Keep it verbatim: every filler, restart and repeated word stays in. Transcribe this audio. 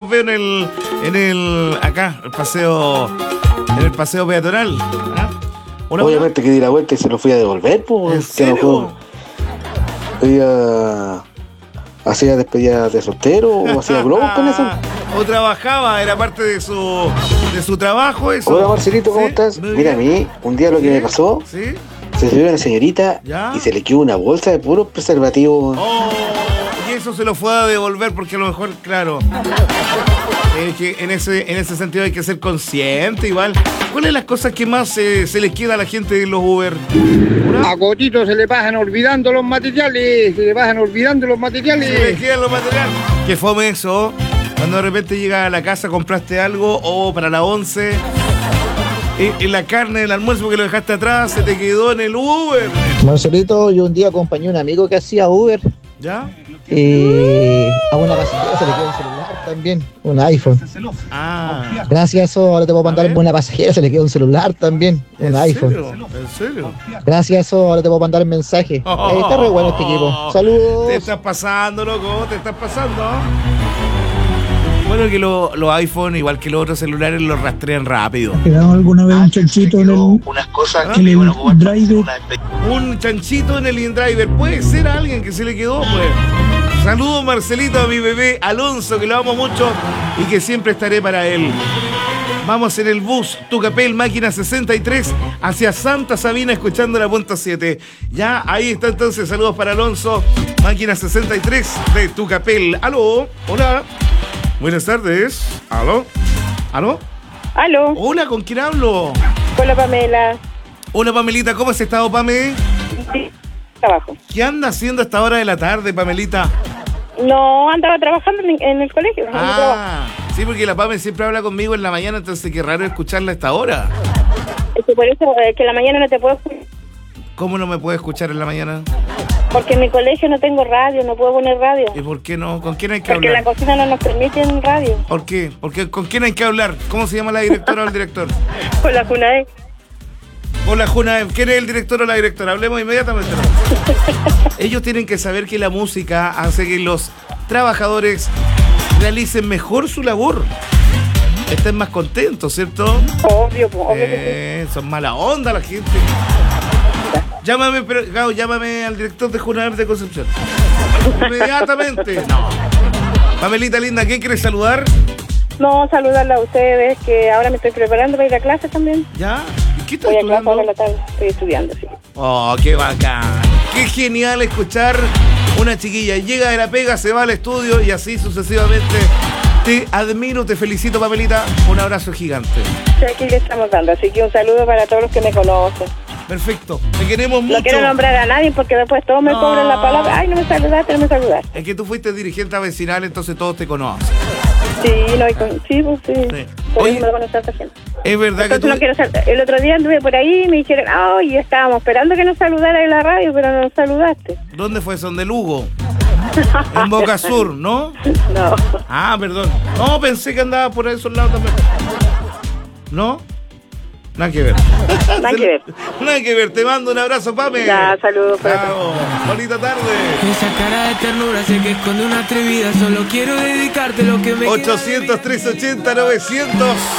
veo en el, en el, acá, el paseo, en el paseo peatonal. ¿Ah? Hola, obviamente que di la vuelta y se lo fui a devolver, pues. ¿En serio? Ella hacía despedidas de soltero o hacía globos con eso. O trabajaba, era parte de su, de su trabajo eso. Hola Marcelito, ¿cómo ¿Sí? estás? Muy Mira, bien. A mí, un día lo que ¿Sí? me pasó, ¿Sí? se subió una señorita ¿Ya? y se le quedó una bolsa de puros preservativos. Oh, y eso se lo fue a devolver porque a lo mejor, claro, es que en ese, en ese sentido hay que ser consciente igual. ¿Cuáles son las cosas que más eh, se les queda a la gente de los Uber? ¿Una? A Cotito se le pasan olvidando los materiales, se le pasan olvidando los materiales. Se les quedan los materiales. ¿Qué fome eso? Cuando de repente llegas a la casa, compraste algo, o oh, para la once, y, y la carne del almuerzo que lo dejaste atrás, se te quedó en el Uber. Marcelito, yo un día acompañé a un amigo que hacía Uber. ¿Ya? Y a una pasajera se le quedó un celular también, un iPhone. Ah. Gracias a eso, ahora te puedo mandar a una pasajera, se le quedó un celular también, un iPhone. ¿En serio? Gracias a eso, ahora te puedo mandar el mensaje. Oh, eh, está re bueno este equipo. Saludos. Te estás pasando, loco, te estás pasando. Bueno, que los lo iPhone, igual que los otros celulares, los rastrean rápido. ¿Te dado alguna vez un chanchito en el, unas cosas en el InDriver? Un chanchito en el InDriver. Puede ser a alguien que se le quedó, pues. Saludos, Marcelito, a mi bebé Alonso, que lo amo mucho y que siempre estaré para él. Vamos en el bus Tucapel, máquina sesenta y tres, hacia Santa Sabina, escuchando la punta siete. Ya, ahí está entonces, saludos para Alonso, máquina sesenta y tres de Tucapel. Aló, hola. Buenas tardes. ¿Aló? ¿Aló? ¿Aló? Hola, ¿con quién hablo? Hola, Pamela. Hola, Pamelita, ¿cómo has estado, Pame? Sí, trabajo. ¿Qué anda haciendo a esta hora de la tarde, Pamelita? No, andaba trabajando en, en el colegio. Ah, sí, porque la Pame siempre habla conmigo en la mañana, entonces qué raro escucharla a esta hora. Es que por eso eh, que en la mañana no te puedo escuchar. ¿Cómo no me puede escuchar en la mañana? Porque en mi colegio no tengo radio, no puedo poner radio. ¿Y por qué no? ¿Con quién hay que Porque hablar? Porque la cocina no nos permite en radio. ¿Por qué? Porque ¿con quién hay que hablar? ¿Cómo se llama la directora o el director? Con la Junae. Hola, Junae. ¿Quién es el director o la directora? Hablemos inmediatamente. Ellos tienen que saber que la música hace que los trabajadores realicen mejor su labor. Estén más contentos, ¿cierto? Obvio, obvio. Eh, son mala onda la gente. Llámame, pero, Gao, llámame al director de Junaer de Concepción. Inmediatamente. No. Pamelita linda, ¿qué quieres saludar? No, saludarla a ustedes, que ahora me estoy preparando para ir a clase también. ¿Ya? ¿Y qué estás Voy a estudiando? clase ahora en la tarde, estoy estudiando, sí. Oh, qué bacán. Qué genial escuchar una chiquilla. Llega de la pega, se va al estudio y así sucesivamente. Te admiro, te felicito, Pamelita. Un abrazo gigante. Sí, aquí le estamos dando, así que un saludo para todos los que me conocen. Perfecto, te queremos mucho. No quiero nombrar a nadie porque después todos me no. cobran la palabra. Ay, no me saludaste, no me saludaste. Es que tú fuiste dirigente vecinal, entonces todos te conocen. Sí, no hay con... sí, pues sí. sí. Por Oye, eso me conoce esta gente. Es verdad entonces que tú... no quiero sal... El otro día anduve por ahí y me dijeron, ay, oh, estábamos esperando que nos saludara en la radio, pero no nos saludaste. ¿Dónde fue? ¿Son de Lugo? En Boca Sur, ¿no? No. Ah, perdón. No, pensé que andaba por esos lados también. ¿No? Nada que ver. Nada que ver. Nada que ver. Te mando un abrazo, Pame. Ya, saludos. Chao. Bonita tarde. Esa cara de ternura sé que esconde una atrevida. Solo quiero dedicarte lo que me ochocientos, trescientos ochenta, novecientos